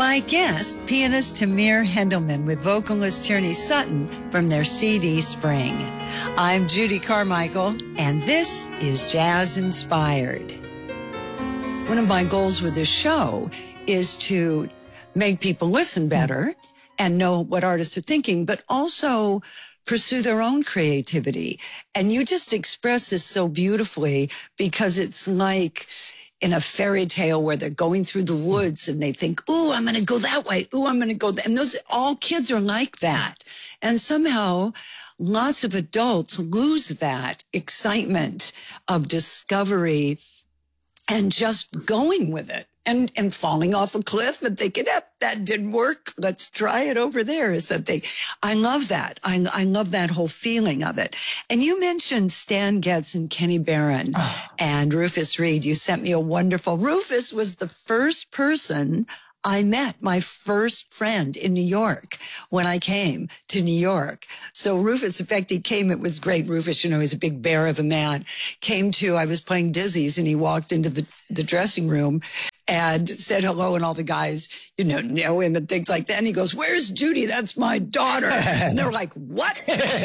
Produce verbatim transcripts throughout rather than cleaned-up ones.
My guest, pianist Tamir Hendelman with vocalist Tierney Sutton from their C D Spring. I'm Judy Carmichael, and this is Jazz Inspired. One of my goals with this show is to make people listen better and know what artists are thinking, but also pursue their own creativity. And you just express this so beautifully, because it's like in a fairy tale where they're going through the woods and they think, ooh, I'm going to go that way. Ooh, I'm going to go that. And those, all kids are like that. And somehow lots of adults lose that excitement of discovery and just going with it. And, and falling off a cliff and thinking, yep, that didn't work. Let's try it over there or something. I love that. I, I love that whole feeling of it. And you mentioned Stan Getz and Kenny Barron oh. and Rufus Reid. You sent me a wonderful. Rufus was the first person I met, my first friend in New York when I came to New York. So Rufus, in fact, he came, it was great. Rufus, you know, he's a big bear of a man, came to, I was playing Dizzy's and he walked into the, the dressing room and said hello, and all the guys, you know, know him and things like that. And he goes, "Where's Judy? That's my daughter." And they're like, "What?"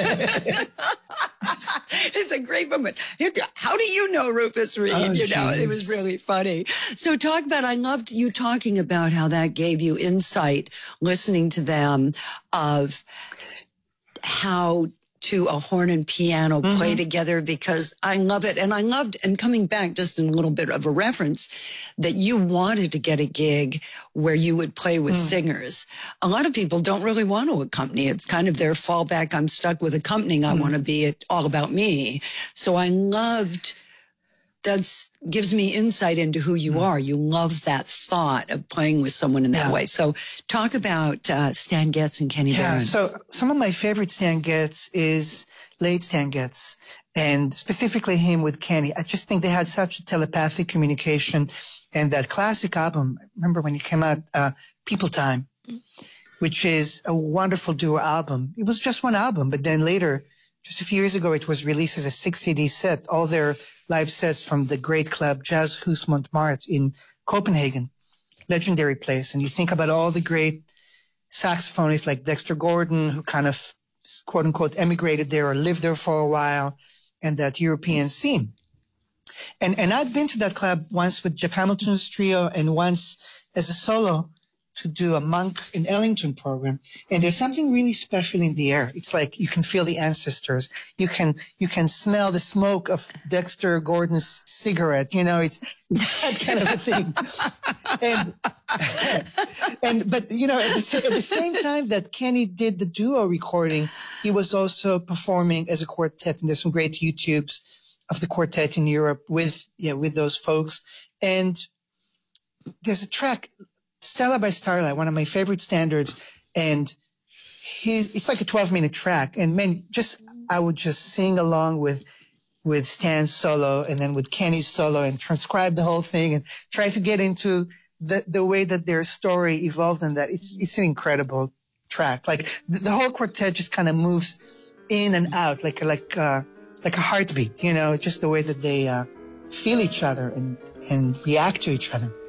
It's a great moment. How do you know Rufus Reid? Oh, you know, geez. It was really funny. So talk about, I loved you talking about how that gave you insight, listening to them, of how to a horn and piano mm-hmm. play together, because I love it. And I loved, and coming back just in a little bit of a reference, that you wanted to get a gig where you would play with mm. singers. A lot of people don't really want to accompany. It's kind of their fallback. I'm stuck with accompanying. Mm. I want to be it all about me. So I loved, that gives me insight into who you mm. are. You love that thought of playing with someone in that yeah. way. So talk about uh, Stan Getz and Kenny yeah, Barron. So some of my favorite Stan Getz is late Stan Getz, and specifically him with Kenny. I just think they had such a telepathic communication. And that classic album, I remember when it came out, uh, People Time, which is a wonderful duo album. It was just one album, but then later, just a few years ago, it was released as a six C D set, all their live sets from the great club Jazzhus Montmartre in Copenhagen, legendary place. And you think about all the great saxophonists like Dexter Gordon, who kind of, quote unquote, emigrated there or lived there for a while, and that European scene. And, and I'd been to that club once with Jeff Hamilton's trio and once as a solo to do a Monk in Ellington program. And there's something really special in the air. It's like you can feel the ancestors. You can, you can smell the smoke of Dexter Gordon's cigarette. You know, it's, it's that kind of a thing. And, and, but, you know, at the, at the same time that Kenny did the duo recording, he was also performing as a quartet. And there's some great YouTubes of the quartet in Europe with, yeah, with those folks. And there's a track, Stella by Starlight, one of my favorite standards, and he's, it's like a twelve minute track. And man, just, I would just sing along with, with Stan's solo and then with Kenny's solo and transcribe the whole thing and try to get into the, the way that their story evolved in that. It's, it's an incredible track. Like the, the whole quartet just kind of moves in and out like, like, uh, like a heartbeat, you know, just the way that they, uh, feel each other and, and react to each other.